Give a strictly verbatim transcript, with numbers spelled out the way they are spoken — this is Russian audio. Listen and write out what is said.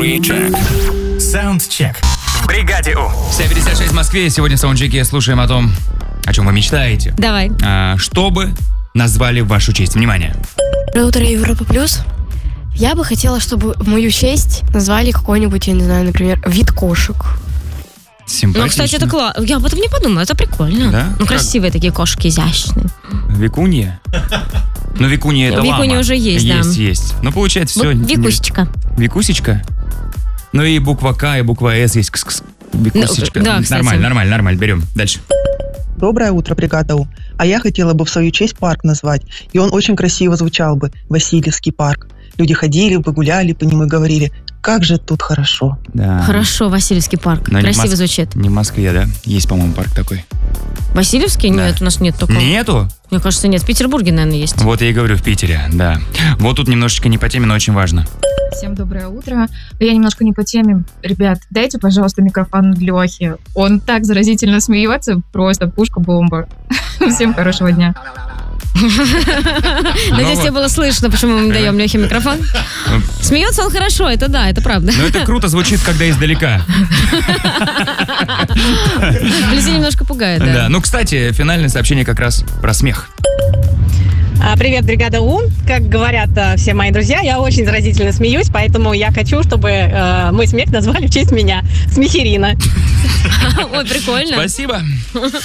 Pre-check. Soundcheck. В бригаде У. семь пятьдесят шесть в Москве. Сегодня в саундчеке слушаем о том, о чем вы мечтаете. Давай. А, что бы назвали в вашу честь? Внимание. Доброе утро, Европа Плюс. Я бы хотела, чтобы в мою честь назвали какой-нибудь, я не знаю, например, вид кошек. Симпатично. Ну, кстати, это классно. Я об этом не подумала, это прикольно. Да? Ну, красивые такие кошки, изящные. Викунья? Ну, Викунья это лама. Викунья уже есть, да. Есть, есть. Ну, получается, все. Викусечка. Викусечка? Ну, и буква К, и буква С есть. Кс-кс. Викусечка. Ну, да, кстати. Нормально, нормально, нормально. Берем. Дальше. Доброе утро, бригада У. А я хотела бы в свою честь парк назвать. И он очень красиво звучал бы. Васильевский парк. Люди ходили бы, гуляли по нему и говорили, как же тут хорошо. Да. Хорошо, Васильевский парк. Но не Красиво в Мос- звучит. Не в Москве, да? Есть, по-моему, парк такой. Васильевский? Да. Нет, у нас нет такого. Нету? Мне кажется, нет. В Петербурге, наверное, есть. Вот я и говорю, в Питере, да. Вот тут немножечко не по теме, но очень важно. Всем доброе утро. Я немножко не по теме. Ребят, дайте, пожалуйста, микрофон Лехе. Он так заразительно смеется, просто пушка-бомба. Всем хорошего дня. Надеюсь, тебе было слышно, почему мы даем Лехе микрофон. Смеется он хорошо, это да, это правда. Но это круто звучит, когда издалека. Вблизи немножко пугает, да. Да, ну, кстати, финальное сообщение как раз про смех. Привет, бригада У. Как говорят э, все мои друзья, я очень заразительно смеюсь, поэтому я хочу, чтобы э, мой смех назвали в честь меня. Смехерина. Ой, прикольно. Спасибо.